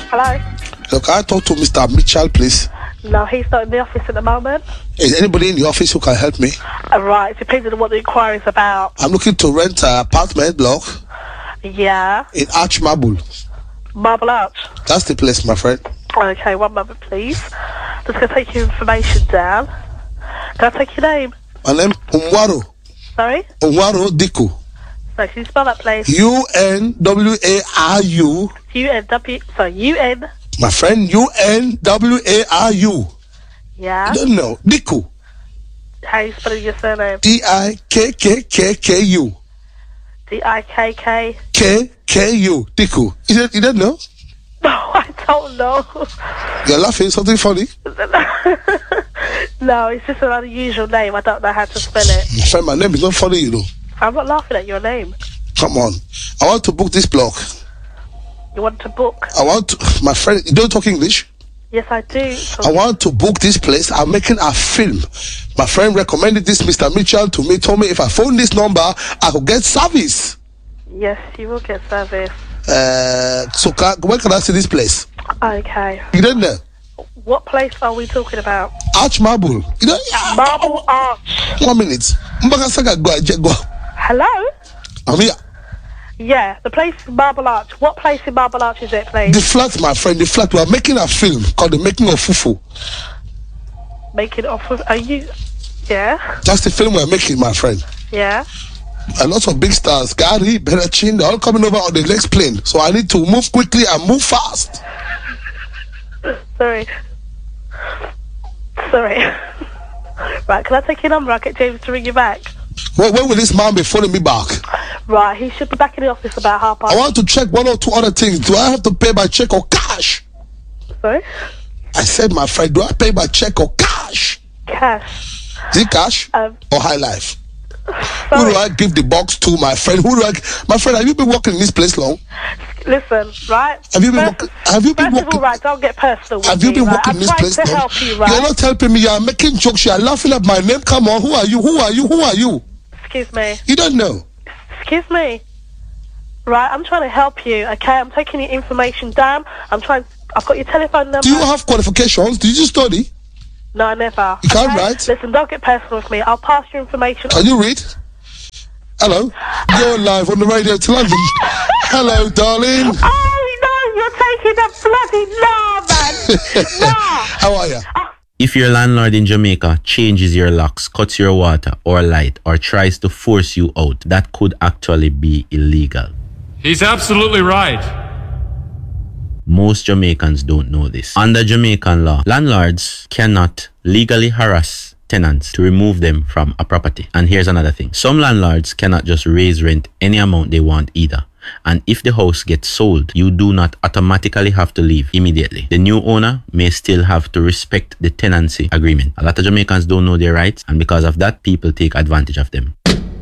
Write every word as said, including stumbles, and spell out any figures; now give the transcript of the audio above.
Hello? Look, can I talk to Mister Mitchell, please? No, he's not in the office at the moment. Is anybody in the office who can help me? Uh, right, depending on what the inquiry is about. I'm looking to rent an apartment block Yeah. in Arch Marble. Marble Arch. That's the place, my friend. Okay, one moment, please. Just going to take your information down. Can I take your name? My name Unwaro. Sorry? Unwaro Diku. So, can you spell that, please? U N W A R U. U N W. Sorry, U N. My friend, U N W A R U. Yeah. I don't know. Diku. How are you spelling your surname? D I K K K K U. D I K K. K K U. Diku. You don't, you don't know? No, I don't know. You're laughing. Something funny? No, it's just an unusual name. I don't know how to spell it. My friend, my name is not funny, you know. I'm not laughing at your name. Come on. I want to book this block. You want to book? I want to, my friend, you don't talk English? Yes, I do. I want to book this place. I'm making a film. My friend recommended this Mister Mitchell to me, told me if I phone this number, I could get service. Yes, you will get service. Uh, so can, when can I see this place? Okay. You don't know? What place are we talking about? Arch Marble. You know? Marble Arch. One minute. Go. Hello? I'm here. Yeah, the place in Marble Arch. What place in Marble Arch is it, please? The flat, my friend, the flat. We are making a film called The Making of Fufu. Making off of... Are you... Yeah? That's the film we're making, my friend. Yeah? A lot of big stars, Gary, Berachin, they're all coming over on the next plane. So I need to move quickly and move fast. Sorry. Sorry. Right, can I take your number? I'll get James to ring you back. When, when will this man be phoning me back? Right, he should be back in the office about half past. I want to check one or two other things. Do I have to pay by check or cash? Sorry? I said, my friend, do I pay by check or cash? Cash. Is it cash Um, or high life? Sorry. Who do I give the box to, my friend? Who do I... My friend, have you been working in this place long? Listen, right? Have you been First, working... Have you been first working... of all, right, don't get personal with Have you me, been right? working I'm in this trying place to long? help you, right? You're not helping me. You're making jokes. You're laughing at my name. Come on. Who are you? Who are you? Who are you? Excuse me. You don't know. Excuse me. Right, I'm trying to help you, okay? I'm taking your information down. I'm trying... I've got your telephone number. Do you have qualifications? Did you study? No, I never. You can't okay? write? Listen, don't get personal with me. I'll pass your information. Can you read? Hello? You're live on the radio to London. Hello, darling. Oh, no, you're taking a bloody no, man. No. How are you? If your landlord in Jamaica changes your locks, cuts your water or light, or tries to force you out, that could actually be illegal. He's absolutely right. Most Jamaicans don't know this. Under Jamaican law, landlords cannot legally harass tenants to remove them from a property. And here's another thing. Some landlords cannot just raise rent any amount they want either. And if the house gets sold, you do not automatically have to leave immediately. The new owner may still have to respect the tenancy agreement. A lot of Jamaicans don't know their rights, and because of that, people take advantage of them.